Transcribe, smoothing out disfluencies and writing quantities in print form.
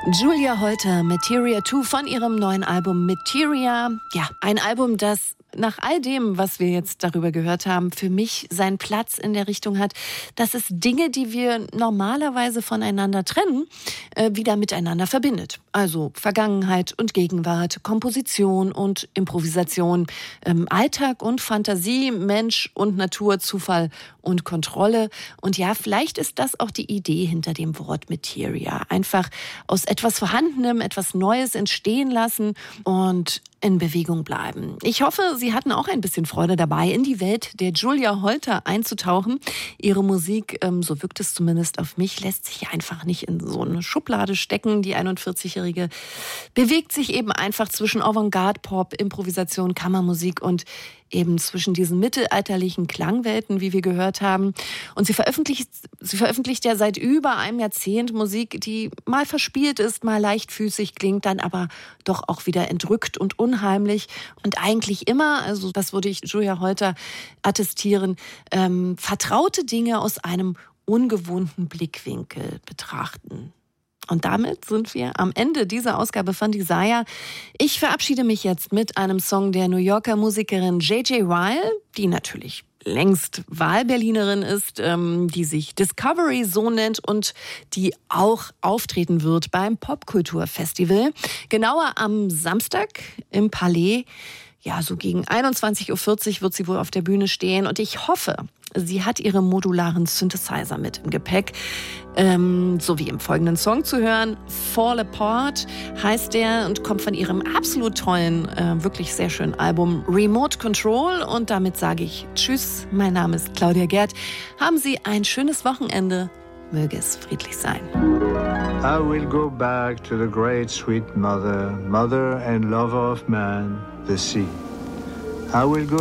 Julia Holter, Materia 2 von ihrem neuen Album Materia. Ja, ein Album, das nach all dem, was wir jetzt darüber gehört haben, für mich seinen Platz in der Richtung hat, dass es Dinge, die wir normalerweise voneinander trennen, wieder miteinander verbindet. Also Vergangenheit und Gegenwart, Komposition und Improvisation, Alltag und Fantasie, Mensch und Natur, Zufall und Kontrolle. Und ja, vielleicht ist das auch die Idee hinter dem Wort Materia. Einfach aus etwas Vorhandenem etwas Neues entstehen lassen und in Bewegung bleiben. Ich hoffe, Sie hatten auch ein bisschen Freude dabei, in die Welt der Julia Holter einzutauchen. Ihre Musik, so wirkt es zumindest auf mich, lässt sich einfach nicht in so eine Schublade stecken. Die 41-Jährige bewegt sich eben einfach zwischen Avantgarde, Pop, Improvisation, Kammermusik und eben zwischen diesen mittelalterlichen Klangwelten, wie wir gehört haben. Und sie veröffentlicht ja seit über einem Jahrzehnt Musik, die mal verspielt ist, mal leichtfüßig klingt, dann aber doch auch wieder entrückt und unheimlich. Und eigentlich immer, also das würde ich Julia Holter attestieren, vertraute Dinge aus einem ungewohnten Blickwinkel betrachten. Und damit sind wir am Ende dieser Ausgabe von Desire. Ich verabschiede mich jetzt mit einem Song der New Yorker Musikerin J.J. Ryle, die natürlich längst Wahlberlinerin ist, die sich Discovery so nennt und die auch auftreten wird beim Popkulturfestival. Genauer am Samstag im Palais. Ja, so gegen 21.40 Uhr wird sie wohl auf der Bühne stehen. Und ich hoffe, sie hat ihre modularen Synthesizer mit im Gepäck. So wie im folgenden Song zu hören. Fall Apart heißt der und kommt von ihrem absolut tollen, wirklich sehr schönen Album Remote Control. Und damit sage ich Tschüss, mein Name ist Claudia Gerd. Haben Sie ein schönes Wochenende. Möge es friedlich sein. I will go back to the great sweet mother, mother and lover of man, the sea. I will go